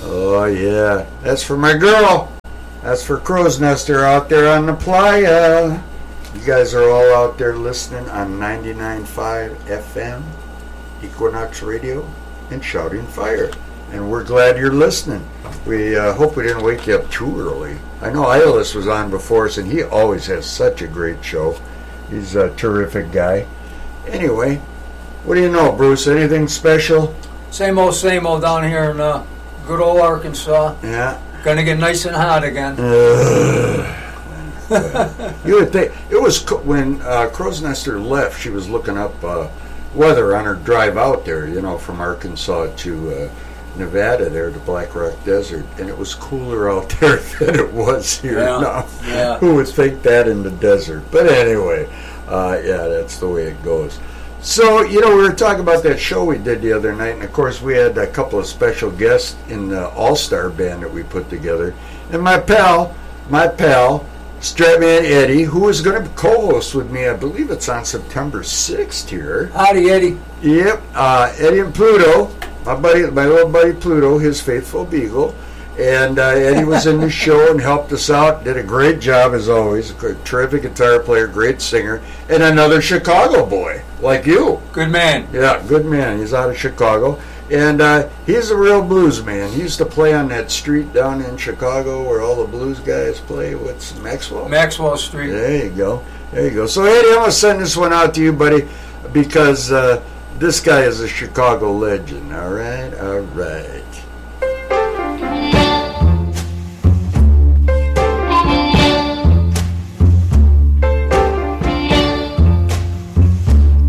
Oh, yeah. That's for my girl. That's for Crow's Nester out there on the playa. You guys are all out there listening on 99.5 FM, Equinox Radio, and Shouting Fire. And we're glad you're listening. We hope we didn't wake you up too early. I know Iolus was on before us, and he always has such a great show. He's a terrific guy. Anyway, what do you know, Bruce? Anything special? Same old down here in good old Arkansas. Yeah. Gonna get nice and hot again. You would think it was when Crow's Nester left. She was looking up weather on her drive out there, from Arkansas to Nevada, there to Black Rock Desert, and it was cooler out there than it was here now. Yeah. Who would think that in the desert? But anyway, that's the way it goes. So, we were talking about that show we did the other night, and of course we had a couple of special guests in the all-star band that we put together. And my pal, Stratman Eddie, who is going to co-host with me, I believe it's on September 6th here. Howdy, Eddie. Yep, Eddie and Pluto, my little buddy Pluto, his faithful beagle. And Eddie was in the show and helped us out, did a great job as always, a terrific guitar player, great singer, and another Chicago boy, like you. Good man. Yeah, good man. He's out of Chicago. And he's a real blues man. He used to play on that street down in Chicago where all the blues guys play. What's Maxwell? Maxwell Street. There you go. So, Eddie, I'm going to send this one out to you, buddy, because this guy is a Chicago legend. All right?